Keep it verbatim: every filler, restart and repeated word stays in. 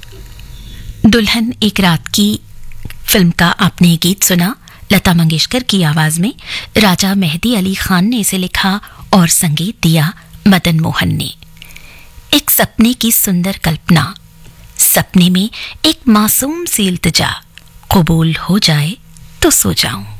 दुल्हन एक रात की फिल्म का आपने गीत सुना, लता मंगेशकर की आवाज में। राजा मेहदी अली खान ने इसे लिखा और संगीत दिया मदन मोहन ने। एक सपने की सुंदर कल्पना, सपने में एक मासूम सी इल्तिजा, कबूल हो जाए तो सो जाऊं।